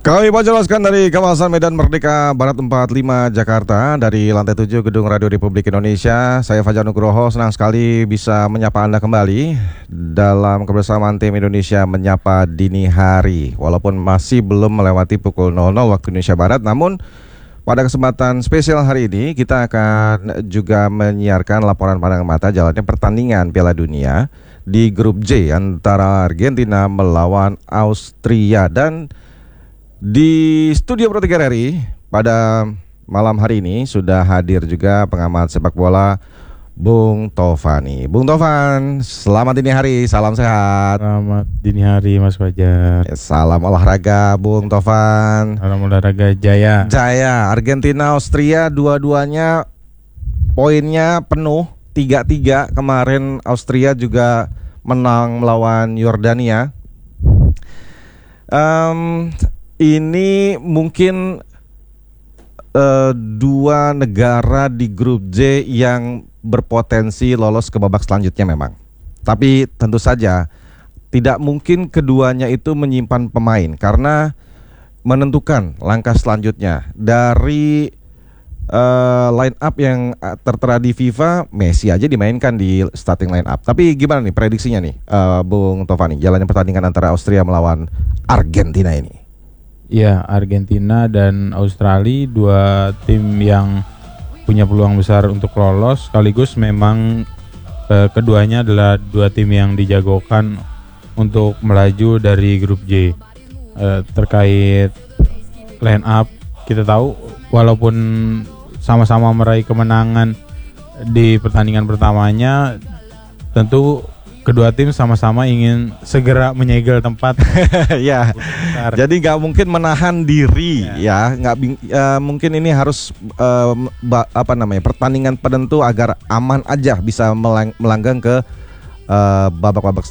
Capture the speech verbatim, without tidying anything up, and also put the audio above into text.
Kami pancarkan dari kawasan Medan Merdeka Barat empat puluh lima Jakarta, dari lantai tujuh Gedung Radio Republik Indonesia. Saya Fajar Nugroho, senang sekali bisa menyapa Anda kembali dalam kebersamaan tim Indonesia Menyapa Dini Hari. Walaupun masih belum melewati pukul nol nol waktu Indonesia Barat, namun pada kesempatan spesial hari ini kita akan juga menyiarkan laporan pandangan mata jalannya pertandingan Piala Dunia di grup J antara Argentina melawan Austria. Dan di studio Pro tiga R I pada malam hari ini sudah hadir juga pengamat sepak bola Bung Tovani. Bung Tovan, selamat dini hari, salam sehat. Selamat dini hari Mas Fajar. Salam olahraga Bung Tovan. Salam olahraga Jaya. Jaya, Argentina, Austria dua-duanya poinnya penuh tiga tiga. Kemarin Austria juga menang melawan Yordania. Um, Ini mungkin uh, dua negara di grup J yang berpotensi lolos ke babak selanjutnya memang. Tapi tentu saja tidak mungkin keduanya itu menyimpan pemain karena menentukan langkah selanjutnya. Dari uh, line up yang tertera di FIFA, Messi aja dimainkan di starting line up. Tapi gimana nih prediksinya nih uh, Bung Tovani, jalannya pertandingan antara Austria melawan Argentina ini? Ya, Argentina dan Australia, dua tim yang punya peluang besar untuk lolos. Sekaligus memang eh, keduanya adalah dua tim yang dijagokan untuk melaju dari grup J. Eh, terkait line up, kita tahu walaupun sama-sama meraih kemenangan di pertandingan pertamanya, tentu kedua tim sama-sama ingin segera menyegel tempat. Ya, jadi nggak mungkin menahan diri, ya, ya. Nggak uh, mungkin ini harus uh, ba, apa namanya pertandingan penentu agar aman aja bisa melang, melanggang ke uh, babak-babak